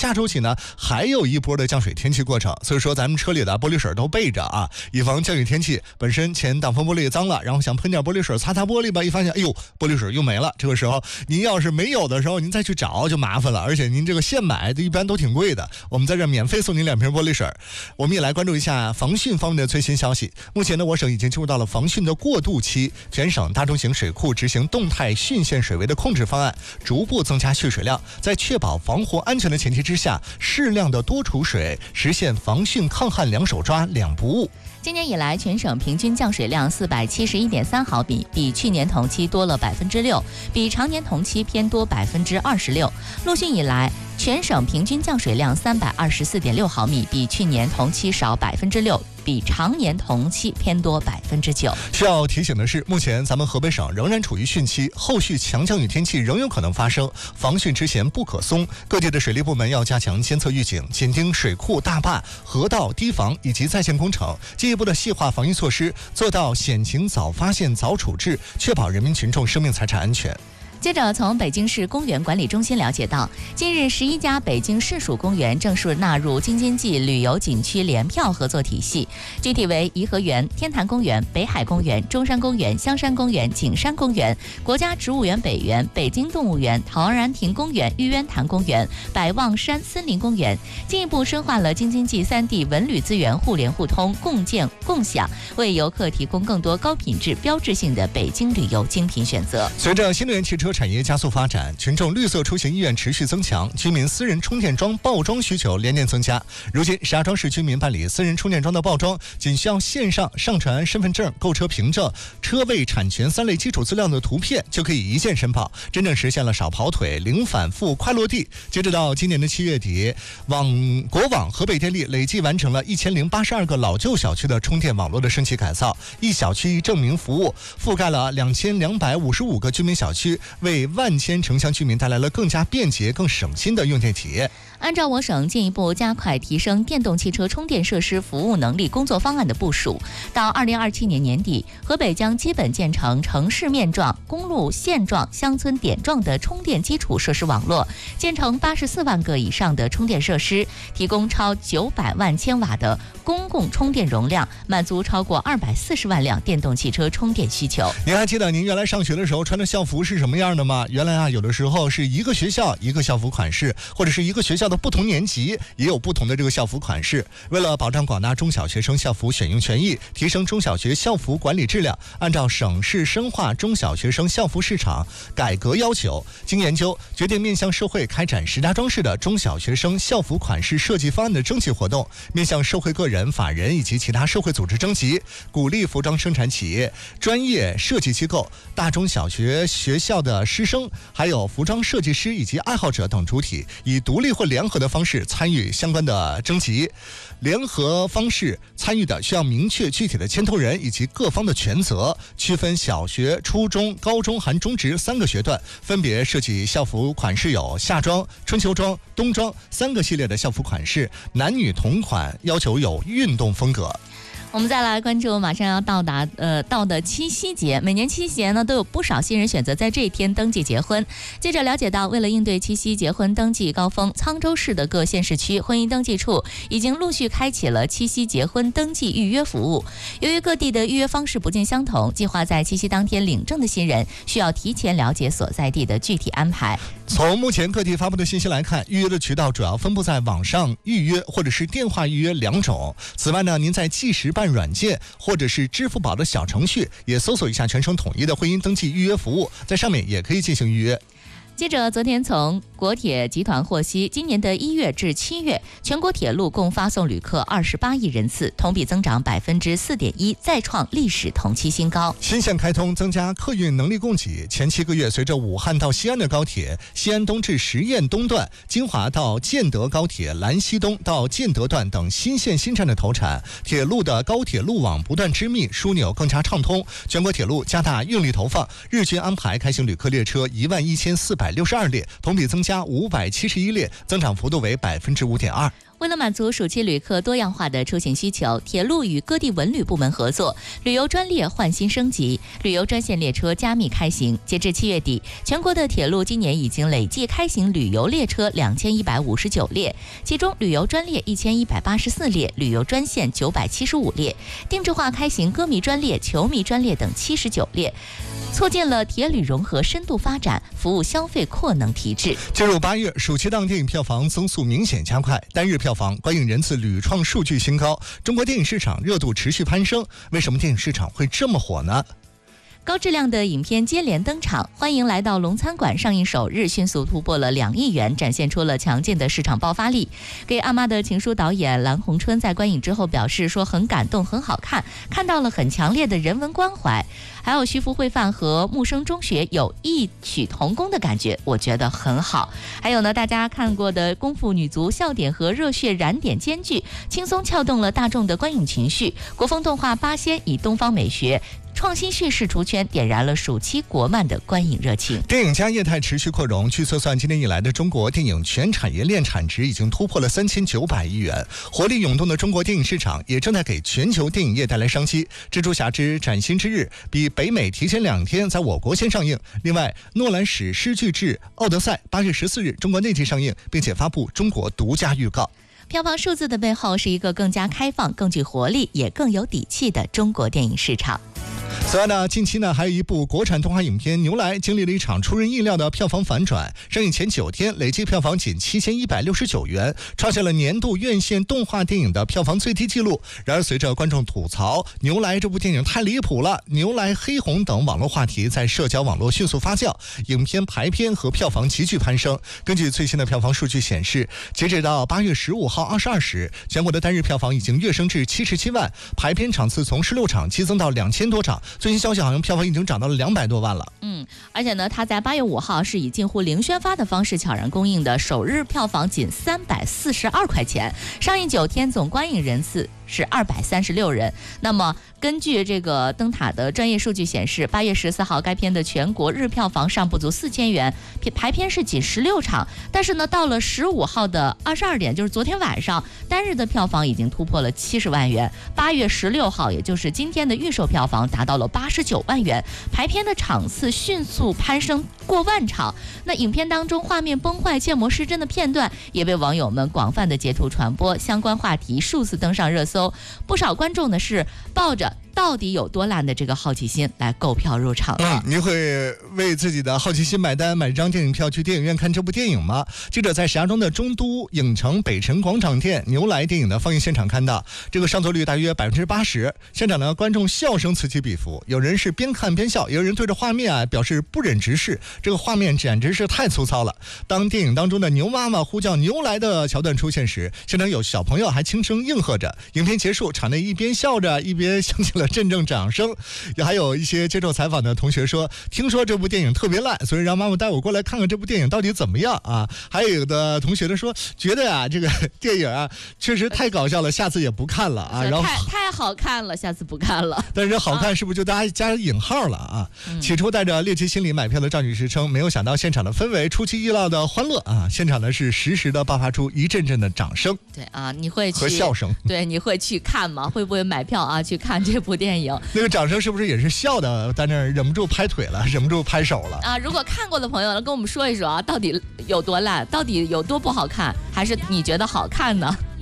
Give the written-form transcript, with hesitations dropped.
下周起呢还有一波的降水天气过程，所以说咱们车里的玻璃水都备着啊，以防降雨天气本身前挡风玻璃脏了，然后想喷点玻璃水擦擦玻璃吧，一发现哎呦玻璃水又没了，这个时候您要是没有的时候您再去找就麻烦了，而且您这个现买的一般都挺贵的，我们在这免费送您2瓶玻璃水。我们也来关注一下防汛方面的最新消息。目前呢，我省已经进入到了防汛的过渡期，全省大中型水库执行动态汛限水位的控制方案，逐步增加蓄水量，在确保防护安全的前提之下，适量的多储水，实现防汛抗旱2手抓2不误。 今年以来，全省平均降水量471.3毫米，比去年同期多了6%，比常年同期偏多26%。陆汛以来，全省平均降水量324.6毫米，比去年同期少6%，比常年同期偏多9%。 需要提醒的是，目前咱们河北省仍然处于汛期，后续强降雨天气仍有可能发生，防汛之弦不可松。各地的水利部门要加强监测预警，紧盯水库、大坝、河道、堤防以及在建工程，进一步的细化防御措施，做到险情早发现、早处置，确保人民群众生命财产安全。 接着从北京市公园管理中心了解到，近日11家北京市属公园正式纳入京津冀旅游景区联票合作体系，具体为颐和园、天坛公园、北海公园、中山公园、香山公园、景山公园、国家植物园北园、北京动物园、陶然亭公园、玉渊潭公园、百望山森林公园，进一步深化了京津冀3地文旅资源互联互通、共建共享，为游客提供更多高品质、标志性的北京旅游精品选择。 随着新能源汽车产业加速发展，群众绿色出行意愿持续增强，居民私人充电桩报桩需求连年增加。如今，石家庄市居民办理私人充电桩的报桩，仅需要线上上传身份证、购车凭证、车位产权3类基础资料的图片，就可以一键申报，真正实现了少跑腿、零反复、快落地。截止到今年的7月底，国网河北电力累计完成了1082个老旧小区的充电网络的升级改造，一小区一证明服务，覆盖了2255个居民小区，为万千城乡居民带来了更加便捷、更省心的用电体验。 按照我省进一步加快提升电动汽车充电设施服务能力工作方案的部署，到2027年年底，河北将基本建成城市面状、公路线状、乡村点状的充电基础设施网络，建成84万个以上的充电设施，提供超900万千瓦的公共充电容量，满足超过240万辆电动汽车充电需求。 您还记得您原来上学的时候穿的校服是什么样的吗？原来有的时候是一个学校一个校服款式，或者是一个学校的不同年级也有不同的这个校服款式。为了保障广大中小学生校服选用权益，提升中小学校服管理质量，按照省市深化中小学生校服市场改革要求，经研究决定面向社会开展石家庄市的中小学生校服款式设计方案的征集活动，面向社会个人、法人以及其他社会组织征集，鼓励服装生产企业、专业设计机构、大中小学学校的师生，还有服装设计师以及爱好者等主体，以独立或联合的方式参与相关的征集。联合方式参与的需要明确具体的牵头人以及各方的权责，区分小学、初中、高中含中职3个学段，分别设计校服款式有夏装、春秋装、冬装3个系列的校服款式，男女同款，要求有运动风格。 我们再来关注马上要到的七夕节。每年七夕节呢，都有不少新人选择在这一天登记结婚。记者了解到，为了应对七夕结婚登记高峰，沧州市的各县市区婚姻登记处已经陆续开启了七夕结婚登记预约服务。由于各地的预约方式不尽相同，计划在七夕当天领证的新人需要提前了解所在地的具体安排。 从目前各地发布的信息来看，预约的渠道主要分布在网上预约或者是电话预约2种。此外呢，您在即时办软件或者是支付宝的小程序也搜索一下全省统一的婚姻登记预约服务，在上面也可以进行预约。 记者昨天从国铁集团获悉，今年的1月至7月，全国铁路共发送旅客28亿人次，同比增长4.1%，再创历史同期新高。 新线开通，增加客运能力供给。前7个月，随着武汉到西安的高铁、西安东至十堰东段、金华到建德高铁、兰西东到建德段等新线新站的投产，铁路的高铁路网不断织密，枢纽更加畅通。全国铁路加大用力投放，日均安排开行旅客列车11462列，同比增加571列，增长幅度为5.2%。 为了满足暑期旅客多样化的出行需求，铁路与各地文旅部门合作，旅游专列换新升级，旅游专线列车加密开行。截至7月底，全国的铁路今年已经累计开行旅游列车2159列，其中旅游专列1184列，旅游专线975列，定制化开行歌迷专列、球迷专列等79列，促进了铁旅融合深度发展，服务消费扩能提质。 进入8月，暑期档电影票房增速明显加快，单日票房、观影人次屡创数据新高，中国电影市场热度持续攀升。为什么电影市场会这么火呢？ 高质量的影片接连登场，欢迎来到龙餐馆上映首日迅速突破了2亿元，展现出了强劲的市场爆发力。给阿妈的情书导演蓝红春在观影之后表示说很感动，很好看，看到了很强烈的人文关怀。还有徐福会饭和木生中学有异曲同工的感觉，我觉得很好。还有呢，大家看过的功夫女足笑点和热血燃点兼具，轻松撬动了大众的观影情绪。国风动画《八仙》以东方美学创新叙事出圈，点燃了暑期国漫的观影热情。 电影加业态持续扩容，据测算，今年以来的中国电影全产业链产值已经突破了3900亿元。活力涌动的中国电影市场也正在给全球电影业带来商机。蜘蛛侠之崭新之日比北美提前2天在我国先上映。另外，诺兰史诗巨制《奥德赛》8月14日中国内地上映，并且发布中国独家预告。 票房数字的背后是一个更加开放、更具活力也更有底气的中国电影市场。 此外呢，近期呢还有一部国产动画影片《牛来》经历了一场出人意料的票房反转，上映前9天累计票房仅7169元，创下了年度院线动画电影的票房最低纪录。然而，随着观众吐槽《牛来》这部电影太离谱了，牛来黑红等网络话题在社交网络迅速发酵，影片排片和票房急剧攀升。根据最新的票房数据显示，截止到8月15号22时，全国的单日票房已经跃升至77万，排片场次从16场激增到2000多场。最新消息好像票房已经涨到了200多万了。 而且呢，它在8月5号是以近乎零宣发的方式悄然公映的，首日票房仅342块钱，上映9天总观影人次是236人。那么根据这个灯塔的专业数据显示，8月14号该片的全国日票房尚不足4000元，排片是仅16场，但是呢，到了15号的22点，就是昨天晚上，单日的票房已经突破了70万元。8月16号，也就是今天的预售票房达到了89万元，排片的场次迅速攀升过万场。那影片当中画面崩坏、建模失真的片段也被网友们广泛的截图传播，相关话题数次登上热搜。不少观众呢是抱着到底有多烂的这个好奇心来购票入场的。 你会为自己的好奇心买单，买张电影票去电影院看这部电影吗？记者在石家庄的中都影城北辰广场店牛来电影的放映现场看到，这个上座率大约80%，现场呢观众笑声此起彼伏，有人是边看边笑，也有人对着画面表示不忍直视，这个画面简直是太粗糙了。当电影当中的牛妈妈呼叫牛来的桥段出现时，现场有小朋友还轻声应和着。影片结束，场内一边笑着一边响起了阵阵掌声。也还有一些接受采访的同学说，听说这部电影特别烂，所以让妈妈带我过来看看这部电影到底怎么样啊。还有的同学呢说，觉得这个电影确实太搞笑了，下次也不看了啊。然后太好看了，下次不看了。 但是好看是不是就大家加引号了啊？起初带着猎奇心理买票的赵女士称，没有想到现场的氛围出其意料的欢乐啊！现场呢是实时的爆发出一阵阵的掌声。 对啊，你会去和笑声。 对，你会去看吗？会不会买票去看这部电影？ 那个掌声是不是也是笑的，在那忍不住拍腿了，忍不住拍手了啊？如果看过的朋友跟我们说一说到底有多烂，到底有多不好看，还是你觉得好看呢？